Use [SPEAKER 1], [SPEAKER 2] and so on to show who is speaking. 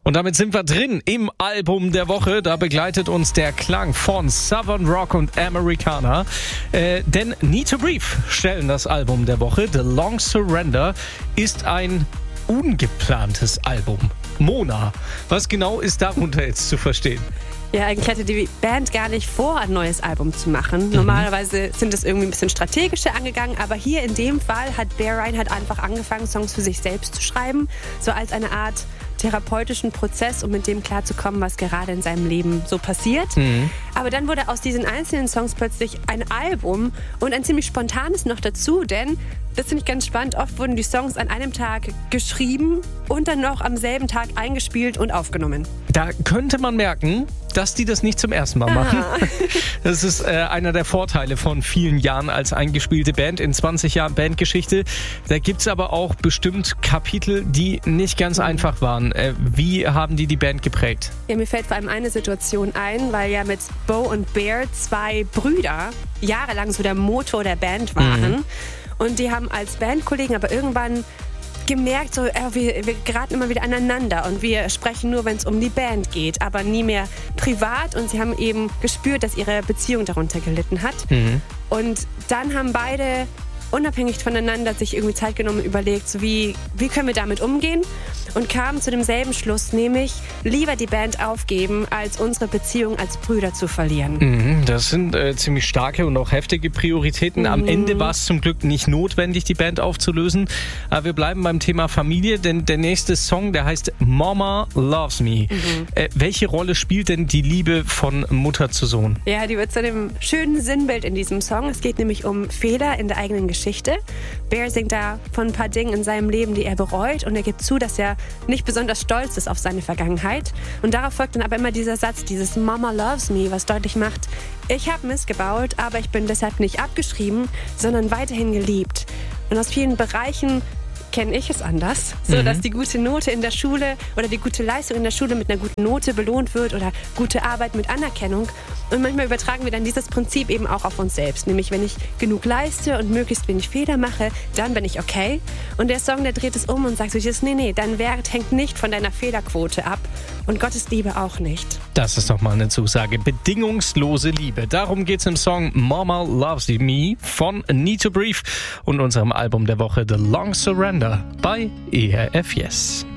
[SPEAKER 1] Und damit sind wir drin im Album der Woche. Da begleitet uns der Klang von Southern Rock und Americana. Denn Need to Breathe stellen das Album der Woche. The Long Surrender ist ein ungeplantes Album. Mona, was genau ist darunter jetzt zu verstehen?
[SPEAKER 2] Ja, eigentlich hatte die Band gar nicht vor, ein neues Album zu machen. Normalerweise sind es irgendwie ein bisschen strategischer angegangen, aber hier in dem Fall hat Bear Reinhardt einfach angefangen, Songs für sich selbst zu schreiben, so als eine Art therapeutischen Prozess, um mit dem klarzukommen, was gerade in seinem Leben so passiert. Aber dann wurde aus diesen einzelnen Songs plötzlich ein Album und ein ziemlich spontanes noch dazu, denn das finde ich ganz spannend. Oft wurden die Songs an einem Tag geschrieben und dann noch am selben Tag eingespielt und aufgenommen.
[SPEAKER 1] Da könnte man merken, dass die das nicht zum ersten Mal machen. Das ist einer der Vorteile von vielen Jahren als eingespielte Band in 20 Jahren Bandgeschichte. Da gibt es aber auch bestimmt Kapitel, die nicht ganz einfach waren. Wie haben die Band geprägt?
[SPEAKER 2] Ja, mir fällt vor allem eine Situation ein, weil ja mit Bo und Bear zwei Brüder jahrelang so der Motor der Band waren. Und die haben als Bandkollegen aber irgendwann gemerkt, so, wir geraten immer wieder aneinander und wir sprechen nur, wenn es um die Band geht, aber nie mehr privat. Und sie haben eben gespürt, dass ihre Beziehung darunter gelitten hat. Und dann haben beide unabhängig voneinander sich irgendwie Zeit genommen und überlegt, so wie können wir damit umgehen, und kamen zu demselben Schluss, nämlich lieber die Band aufgeben, als unsere Beziehung als Brüder zu verlieren.
[SPEAKER 1] Das sind ziemlich starke und auch heftige Prioritäten. Am Ende war es zum Glück nicht notwendig, die Band aufzulösen. Aber wir bleiben beim Thema Familie, denn der nächste Song, der heißt Mama Loves Me. Welche Rolle spielt denn die Liebe von Mutter zu Sohn?
[SPEAKER 2] Ja, die wird zu einem schönen Sinnbild in diesem Song. Es geht nämlich um Fehler in der eigenen Geschichte. Bear singt da von ein paar Dingen in seinem Leben, die er bereut, und er gibt zu, dass er nicht besonders stolz ist auf seine Vergangenheit. Und darauf folgt dann aber immer dieser Satz, dieses Mama loves me, was deutlich macht, ich habe Mist gebaut, aber ich bin deshalb nicht abgeschrieben, sondern weiterhin geliebt. Und aus vielen Bereichen kenne ich es anders, so dass die gute Note in der Schule oder die gute Leistung in der Schule mit einer guten Note belohnt wird oder gute Arbeit mit Anerkennung. Und manchmal übertragen wir dann dieses Prinzip eben auch auf uns selbst. Nämlich, wenn ich genug leiste und möglichst wenig Fehler mache, dann bin ich okay. Und der Song, der dreht es um und sagt so, nee, dein Wert hängt nicht von deiner Fehlerquote ab und Gottes Liebe auch nicht.
[SPEAKER 1] Das ist doch mal eine Zusage. Bedingungslose Liebe. Darum geht's im Song Mama Loves Me von Need to Breathe und unserem Album der Woche The Long Surrender bei ERF Yes.